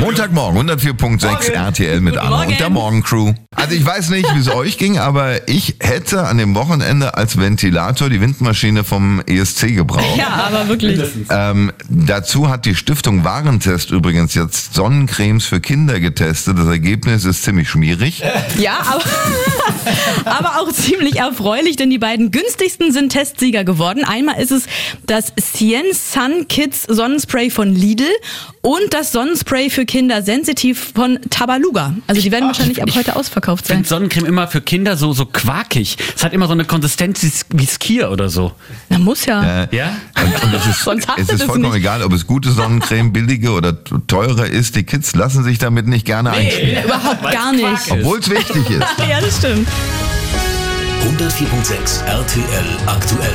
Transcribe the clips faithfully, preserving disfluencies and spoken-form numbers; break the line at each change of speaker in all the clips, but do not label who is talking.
Montagmorgen, hundertvier Komma sechs R T L mit Anna
Morgen.
und der Morgencrew. Also ich weiß nicht, wie es euch ging, aber ich hätte an dem Wochenende als Ventilator die Windmaschine vom E S C gebraucht.
Ja, aber wirklich.
Ähm, dazu hat die Stiftung Warentest übrigens jetzt Sonnencremes für Kinder getestet. Das Ergebnis ist ziemlich schmierig.
Ja, aber, aber auch ziemlich erfreulich, denn die beiden günstigsten sind Testsieger geworden. Einmal ist es das Cien Sun Kids Sonnenspray von Lidl und das Sonnenspray für Kinder sensitiv von Tabaluga. Also die werden wahrscheinlich ab heute ausverkauft
Ich
sein.
finde Sonnencreme immer für Kinder so, so quakig. Es hat immer so eine Konsistenz wie Skier oder so.
Na muss ja.
Äh,
Ja?
Und, und es ist,
Sonst hast
es
du
ist
das
vollkommen
nicht.
egal, ob es gute Sonnencreme, billige oder teurer ist. Die Kids lassen sich damit nicht gerne einschmieren.
Überhaupt
Weil's
gar nicht.
Quark ist.
Obwohl es wichtig ist.
Ja, das stimmt.
hundertvier Komma sechs R T L aktuell.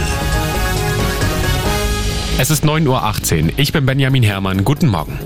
Es ist neun Uhr achtzehn. Ich bin Benjamin Herrmann. Guten Morgen.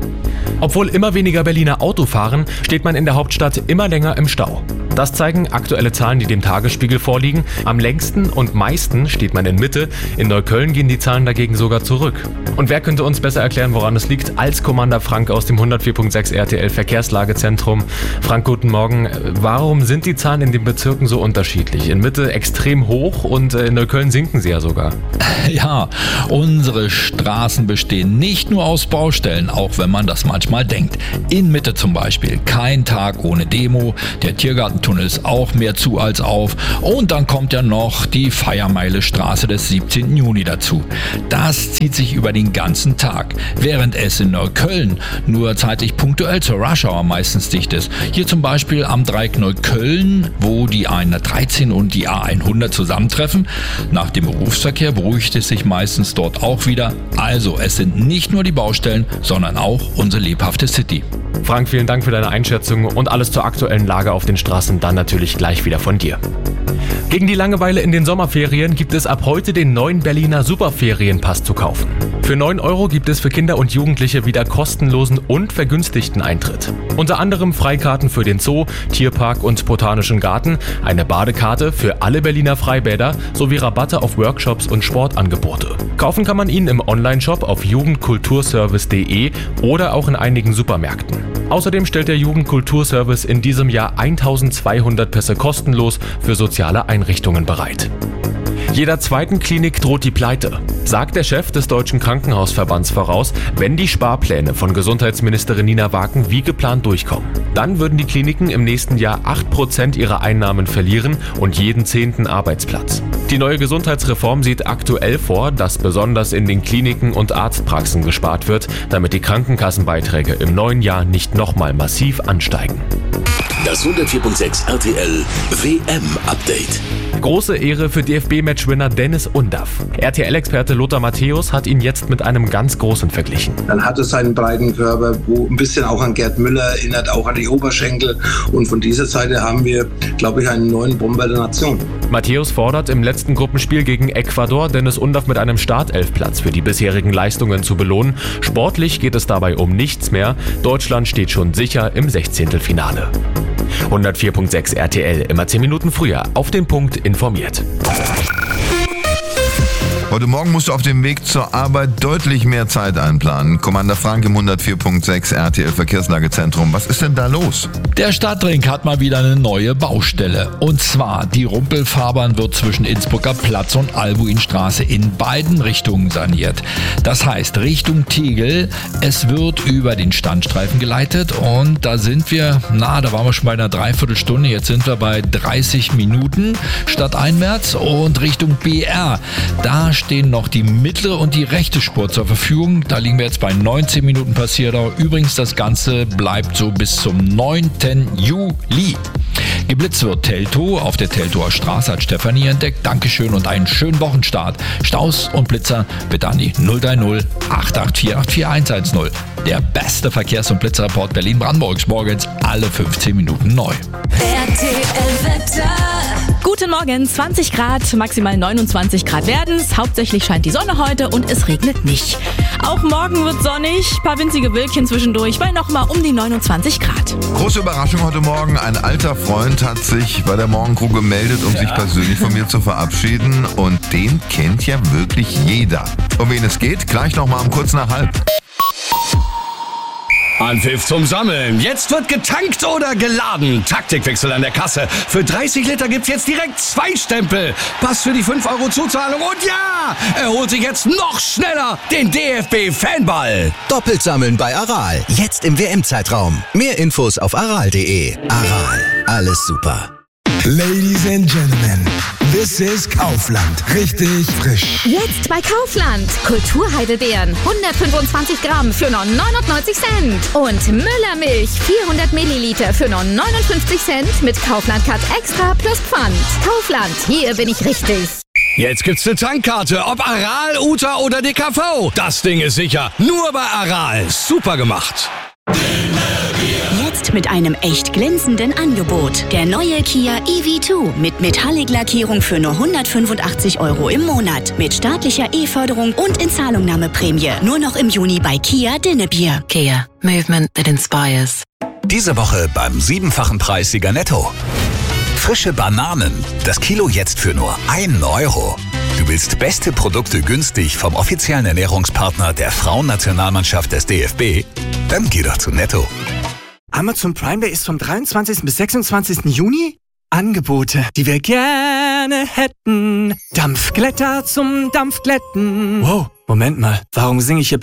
Obwohl immer weniger Berliner Auto fahren, steht man in der Hauptstadt immer länger im Stau. Das zeigen aktuelle Zahlen, die dem Tagesspiegel vorliegen. Am längsten und meisten steht man in Mitte. In Neukölln gehen die Zahlen dagegen sogar zurück. Und wer könnte uns besser erklären, woran es liegt, als Commander Frank aus dem hundertvier Komma sechs R T L Verkehrslagezentrum. Frank, guten Morgen. Warum sind die Zahlen in den Bezirken so unterschiedlich? In Mitte extrem hoch und in Neukölln sinken sie ja sogar.
Ja, unsere Straßen bestehen nicht nur aus Baustellen, auch wenn man das manchmal denkt. In Mitte zum Beispiel kein Tag ohne Demo, der Tiergartentunnel ist auch mehr zu als auf und dann kommt ja noch die Feiermeile Straße des siebzehnten Juni dazu. Das zieht sich über den ganzen Tag, während es in Neukölln nur zeitlich punktuell zur Rush Hour meistens dicht ist. Hier zum Beispiel am Dreieck Neukölln, wo die A hundertdreizehn und die A hundert zusammentreffen. Nach dem Berufsverkehr beruhigt es sich meistens dort auch wieder. Also es sind nicht nur die Baustellen, sondern auch unsere lebhafte City.
Frank, vielen Dank für deine Einschätzung und alles zur aktuellen Lage auf den Straßen dann natürlich gleich wieder von dir. Gegen die Langeweile in den Sommerferien gibt es ab heute den neuen Berliner Superferienpass zu kaufen. Für neun Euro gibt es für Kinder und Jugendliche wieder kostenlosen und vergünstigten Eintritt. Unter anderem Freikarten für den Zoo, Tierpark und Botanischen Garten, eine Badekarte für alle Berliner Freibäder sowie Rabatte auf Workshops und Sportangebote. Kaufen kann man ihn im Onlineshop auf jugendkulturservice punkt de oder auch in einigen Supermärkten. Außerdem stellt der Jugendkulturservice in diesem Jahr eintausendzweihundert Pässe kostenlos für soziale Einrichtungen bereit. Jeder zweiten Klinik droht die Pleite, sagt der Chef des Deutschen Krankenhausverbands voraus, wenn die Sparpläne von Gesundheitsministerin Nina Waken wie geplant durchkommen. Dann würden die Kliniken im nächsten Jahr acht Prozent ihrer Einnahmen verlieren und jeden zehnten Arbeitsplatz. Die neue Gesundheitsreform sieht aktuell vor, dass besonders in den Kliniken und Arztpraxen gespart wird, damit die Krankenkassenbeiträge im neuen Jahr nicht nochmal massiv ansteigen.
Das hundertvier Komma sechs R T L W M-Update.
Große Ehre für D F B-Matchwinner Dennis Undaff. R T L-Experte Lothar Matthäus hat ihn jetzt mit einem ganz Großen verglichen.
Dann hat es seinen breiten Körper, wo ein bisschen auch an Gerd Müller erinnert, auch an die Oberschenkel. Und von dieser Seite haben wir, glaube ich, einen neuen Bomber der Nation.
Matthäus fordert im letzten Gruppenspiel gegen Ecuador Dennis Undaff mit einem Startelfplatz für die bisherigen Leistungen zu belohnen. Sportlich geht es dabei um nichts mehr. Deutschland steht schon sicher im Sechzehntelfinale. hundertvier Komma sechs R T L, immer zehn Minuten früher, auf den Punkt informiert.
Heute Morgen musst du auf dem Weg zur Arbeit deutlich mehr Zeit einplanen. Commander Frank im hundertvier Komma sechs R T L Verkehrslagezentrum. Was ist denn da los?
Der Stadtring hat mal wieder eine neue Baustelle. Und zwar die Rumpelfahrbahn wird zwischen Innsbrucker Platz und Albuinstraße in beiden Richtungen saniert. Das heißt Richtung Tegel, es wird über den Standstreifen geleitet und da sind wir, na, da waren wir schon bei einer Dreiviertelstunde, jetzt sind wir bei dreißig Minuten stadteinwärts und Richtung B R. Da stehen noch die mittlere und die rechte Spur zur Verfügung. Da liegen wir jetzt bei neunzehn Minuten Passiertdauer. Übrigens, das Ganze bleibt so bis zum neunten Juli. Geblitzt wird Teltow auf der Teltower Straße, hat Stefanie entdeckt. Dankeschön und einen schönen Wochenstart. Staus und Blitzer bitte an die null drei null acht acht vier acht vier eins eins null. Der beste Verkehrs- und Blitzerreport Berlin-Brandenburgs morgens alle fünfzehn Minuten neu.
R T L-Wetter. Guten Morgen, zwanzig Grad, maximal neunundzwanzig Grad werden's. Hauptsächlich scheint die Sonne heute und es regnet nicht. Auch morgen wird sonnig, paar winzige Wölkchen zwischendurch, bei nochmal um die neunundzwanzig Grad.
Große Überraschung heute Morgen. Ein alter Freund hat sich bei der Morgencrew gemeldet, um sich persönlich von mir zu verabschieden. Und den kennt ja wirklich jeder. Um wen es geht, gleich nochmal um kurz nach halb.
Anpfiff zum Sammeln. Jetzt wird getankt oder geladen. Taktikwechsel an der Kasse. Für dreißig Liter gibt's jetzt direkt zwei Stempel. Pass für die fünf Euro Zuzahlung. Und ja, er holt sich jetzt noch schneller den D F B-Fanball.
Doppelt sammeln bei Aral. Jetzt im W M-Zeitraum. Mehr Infos auf aral punkt de. Aral. Alles super.
Ladies and Gentlemen, this is Kaufland. Richtig frisch.
Jetzt bei Kaufland. Kulturheidelbeeren, hundertfünfundzwanzig Gramm für nur neunundneunzig Cent. Und Müllermilch, vierhundert Milliliter für nur neunundfünfzig Cent mit Kaufland Cut Extra plus Pfand. Kaufland, hier bin ich richtig.
Jetzt gibt's eine Tankkarte, ob Aral, Uta oder D K V. Das Ding ist sicher. Nur bei Aral. Super gemacht.
Jetzt mit einem echt glänzenden Angebot. Der neue Kia E V zwei mit Metallic-Lackierung für nur hundertfünfundachtzig Euro im Monat. Mit staatlicher E-Förderung und Inzahlungnahmeprämie. Nur noch im Juni bei Kia Dinnebier.
Kia. Movement that inspires.
Diese Woche beim siebenfachen Preissieger Netto. Frische Bananen. Das Kilo jetzt für nur einen Euro. Du willst beste Produkte günstig vom offiziellen Ernährungspartner der Frauennationalmannschaft des D F B? Dann geh doch zu Netto.
Amazon Prime Day ist vom dreiundzwanzigsten bis sechsundzwanzigsten Juni. Angebote, die wir gerne hätten. Dampfglätter zum Dampfglätten. Wow, Moment mal, warum singe ich hier